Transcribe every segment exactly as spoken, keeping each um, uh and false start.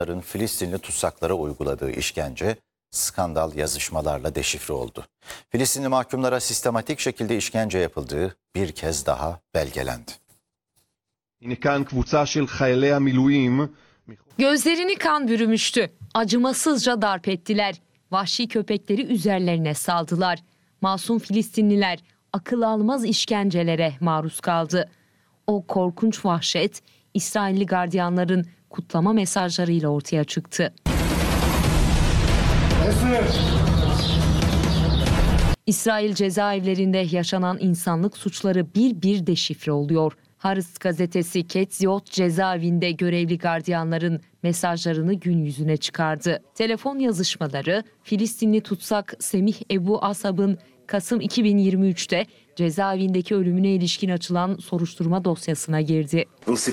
Filistinli tutsaklara uyguladığı işkence skandal yazışmalarla deşifre oldu. Filistinli mahkumlara sistematik şekilde işkence yapıldığı bir kez daha belgelendi. Gözlerini kan bürümüştü. Acımasızca darp ettiler. Vahşi köpekleri üzerlerine saldılar. Masum Filistinliler akıl almaz işkencelere maruz kaldı. O korkunç vahşet İsrailli gardiyanların kutlama mesajlarıyla ortaya çıktı. İsrail cezaevlerinde yaşanan insanlık suçları bir bir deşifre oluyor. Haaretz gazetesi Ketziot cezaevinde görevli gardiyanların mesajlarını gün yüzüne çıkardı. Telefon yazışmaları Filistinli tutsak Semih Ebu Asab'ın Kasım iki bin yirmi üç'te cezaevindeki ölümüne ilişkin açılan soruşturma dosyasına girdi.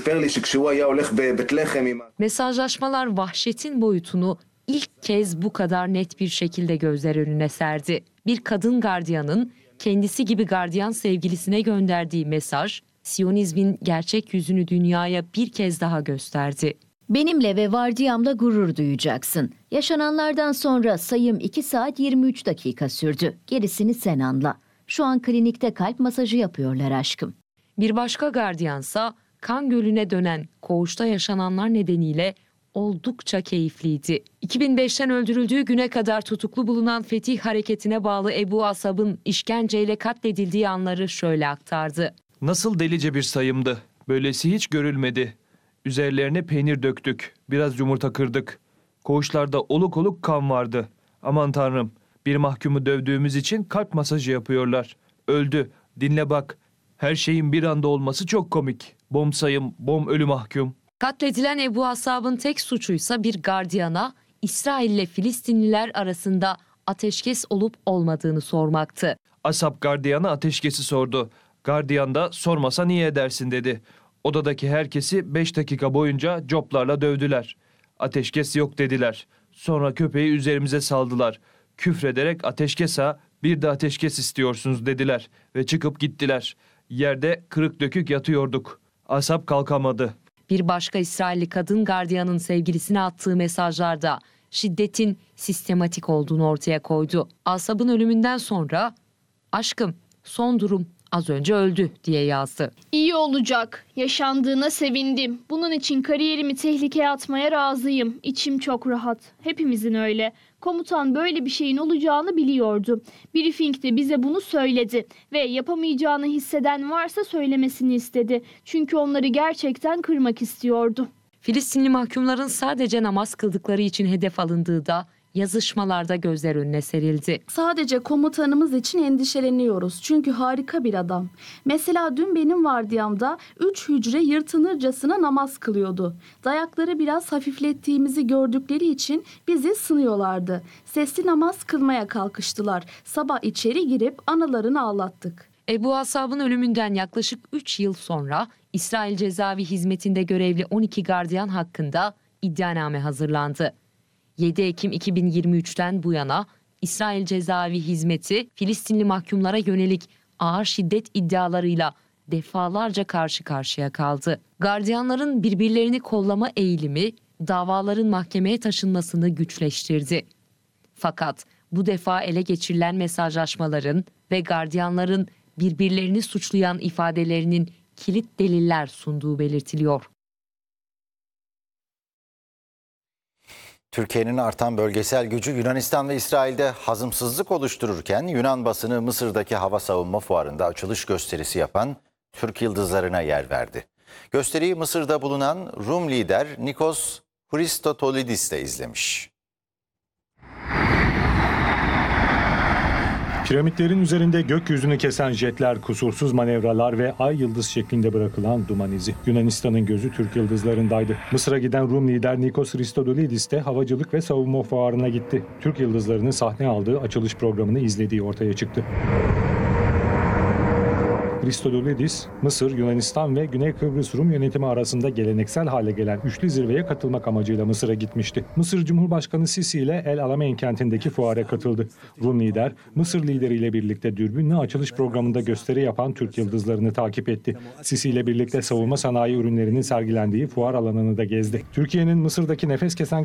Mesajlaşmalar vahşetin boyutunu ilk kez bu kadar net bir şekilde gözler önüne serdi. Bir kadın gardiyanın kendisi gibi gardiyan sevgilisine gönderdiği mesaj, Siyonizmin gerçek yüzünü dünyaya bir kez daha gösterdi. Benimle ve vardiyamla gurur duyacaksın. Yaşananlardan sonra sayım iki saat yirmi üç dakika sürdü. Gerisini sen anla. Şu an klinikte kalp masajı yapıyorlar aşkım. Bir başka gardiyansa kan gölüne dönen koğuşta yaşananlar nedeniyle oldukça keyifliydi. iki bin beş'ten öldürüldüğü güne kadar tutuklu bulunan Fetih Hareketi'ne bağlı Ebu Asab'ın işkenceyle katledildiği anları şöyle aktardı. Nasıl delice bir sayımdı. Böylesi hiç görülmedi. Üzerlerine peynir döktük. Biraz yumurta kırdık. Koğuşlarda oluk oluk kan vardı. Aman tanrım, bir mahkumu dövdüğümüz için kalp masajı yapıyorlar. Öldü. Dinle bak. Her şeyin bir anda olması çok komik. Bom sayım, bom ölü mahkum. Katledilen Ebu Asab'ın tek suçuysa bir gardiyana İsrail ile Filistinliler arasında ateşkes olup olmadığını sormaktı. Asap gardiyana ateşkesi sordu. Gardiyan da sormasa niye edersin dedi. Odadaki herkesi beş dakika boyunca coplarla dövdüler. Ateşkes yok dediler. Sonra köpeği üzerimize saldılar. Küfrederek ateşkes ha, bir de ateşkes istiyorsunuz dediler. Ve çıkıp gittiler. Yerde kırık dökük yatıyorduk. Asap kalkamadı. Bir başka İsrailli kadın gardiyanın sevgilisine attığı mesajlarda şiddetin sistematik olduğunu ortaya koydu. Asab'ın ölümünden sonra "Aşkım, son durum az önce öldü" diye yazdı. İyi olacak. Yaşandığına sevindim. Bunun için kariyerimi tehlikeye atmaya razıyım. İçim çok rahat. Hepimizin öyle. Komutan böyle bir şeyin olacağını biliyordu. Briefing'de bize bunu söyledi ve yapamayacağını hisseden varsa söylemesini istedi. Çünkü onları gerçekten kırmak istiyordu. Filistinli mahkumların sadece namaz kıldıkları için hedef alındığı da yazışmalarda gözler önüne serildi. Sadece komutanımız için endişeleniyoruz. Çünkü harika bir adam. Mesela dün benim vardiyamda üç hücre yırtınırcasına namaz kılıyordu. Dayakları biraz hafiflettiğimizi gördükleri için bizi sınıyorlardı. Sesli namaz kılmaya kalkıştılar. Sabah içeri girip analarını ağlattık. Ebu Asab'ın ölümünden yaklaşık üç yıl sonra İsrail cezaevi hizmetinde görevli on iki gardiyan hakkında iddianame hazırlandı. yedi Ekim iki bin yirmi üç'ten bu yana İsrail cezaevi hizmeti Filistinli mahkumlara yönelik ağır şiddet iddialarıyla defalarca karşı karşıya kaldı. Gardiyanların birbirlerini kollama eğilimi davaların mahkemeye taşınmasını güçleştirdi. Fakat bu defa ele geçirilen mesajlaşmaların ve gardiyanların birbirlerini suçlayan ifadelerinin kilit deliller sunduğu belirtiliyor. Türkiye'nin artan bölgesel gücü Yunanistan ve İsrail'de hazımsızlık oluştururken Yunan basını Mısır'daki hava savunma fuarında açılış gösterisi yapan Türk yıldızlarına yer verdi. Gösteriyi Mısır'da bulunan Rum lider Nikos Christodoulis de izlemiş. Piramitlerin üzerinde gökyüzünü kesen jetler, kusursuz manevralar ve ay yıldız şeklinde bırakılan duman izi. Yunanistan'ın gözü Türk yıldızlarındaydı. Mısır'a giden Rum lider Nikos Christodoulis de havacılık ve savunma fuarına gitti. Türk yıldızlarının sahne aldığı açılış programını izlediği ortaya çıktı. Christodoulis, Mısır, Yunanistan ve Güney Kıbrıs Rum yönetimi arasında geleneksel hale gelen üçlü zirveye katılmak amacıyla Mısır'a gitmişti. Mısır Cumhurbaşkanı Sisi ile El Alamein kentindeki fuara katıldı. Rum lider, Mısır lideriyle birlikte dürbünle açılış programında gösteri yapan Türk yıldızlarını takip etti. Sisi ile birlikte savunma sanayi ürünlerinin sergilendiği fuar alanını da gezdi. Türkiye'nin Mısır'daki nefes kesen